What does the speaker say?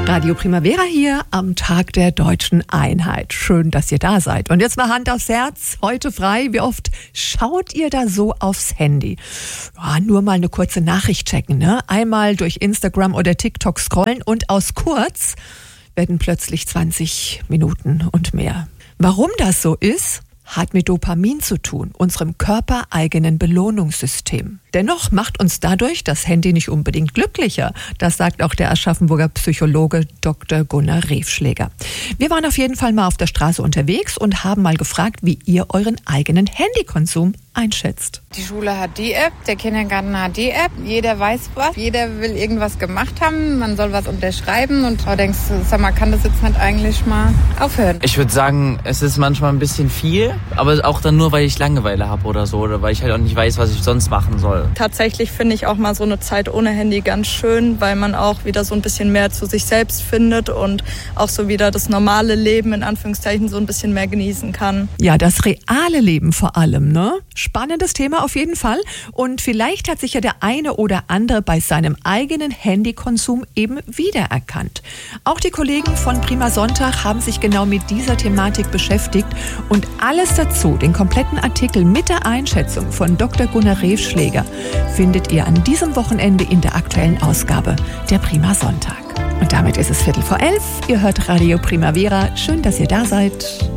Radio Primavera hier am Tag der Deutschen Einheit. Schön, dass ihr da seid. Und jetzt mal Hand aufs Herz, heute frei. Wie oft schaut ihr da so aufs Handy? Ja, nur mal eine kurze Nachricht checken, ne? Einmal durch Instagram oder TikTok scrollen und aus kurz werden plötzlich 20 Minuten und mehr. Warum das so ist, hat mit Dopamin zu tun, unserem körpereigenen Belohnungssystem. Dennoch macht uns dadurch das Handy nicht unbedingt glücklicher. Das sagt auch der Aschaffenburger Psychologe Dr. Gunnar Refschläger. Wir waren auf jeden Fall mal auf der Straße unterwegs und haben mal gefragt, wie ihr euren eigenen Handykonsum einschätzt. Die Schule hat die App, der Kindergarten hat die App. Jeder weiß was, jeder will irgendwas gemacht haben. Man soll was unterschreiben und du denkst, sag mal, kann das jetzt nicht eigentlich mal aufhören? Ich würde sagen, es ist manchmal ein bisschen viel, aber auch dann nur, weil ich Langeweile habe oder so, oder weil ich halt auch nicht weiß, was ich sonst machen soll. Tatsächlich finde ich auch mal so eine Zeit ohne Handy ganz schön, weil man auch wieder so ein bisschen mehr zu sich selbst findet und auch so wieder das normale Leben in Anführungszeichen so ein bisschen mehr genießen kann. Ja, das reale Leben vor allem, ne? Spannendes Thema auf jeden Fall. Und vielleicht hat sich ja der eine oder andere bei seinem eigenen Handykonsum eben wiedererkannt. Auch die Kollegen von Prima Sonntag haben sich genau mit dieser Thematik beschäftigt. Und alles dazu, den kompletten Artikel mit der Einschätzung von Dr. Gunnar Refschläger, findet ihr an diesem Wochenende in der aktuellen Ausgabe der Prima Sonntag. Und damit ist es 11:15. Ihr hört Radio Primavera. Schön, dass ihr da seid.